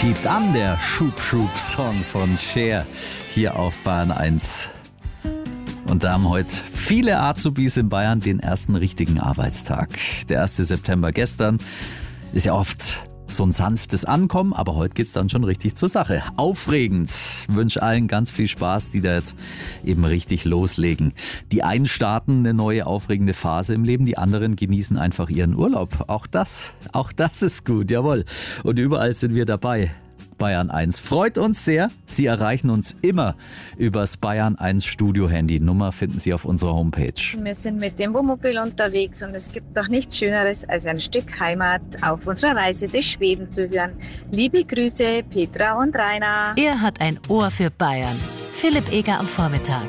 Schiebt an, der Schub-Schub-Song von Cher hier auf Bayern 1. Und da haben heute viele Azubis in Bayern den ersten richtigen Arbeitstag. Der 1. September gestern ist ja oft so ein sanftes Ankommen, aber heute geht's dann schon richtig zur Sache. Aufregend. Ich wünsche allen ganz viel Spaß, die da jetzt eben richtig loslegen. Die einen starten eine neue aufregende Phase im Leben, die anderen genießen einfach ihren Urlaub. Auch das ist gut, jawohl. Und überall sind wir dabei. Bayern 1 freut uns sehr. Sie erreichen uns immer übers Bayern 1 Studio-Handy. Nummer finden Sie auf unserer Homepage. Wir sind mit dem Wohnmobil unterwegs und es gibt doch nichts Schöneres, als ein Stück Heimat auf unserer Reise durch Schweden zu hören. Liebe Grüße, Petra und Rainer. Er hat ein Ohr für Bayern. Philipp Eger am Vormittag.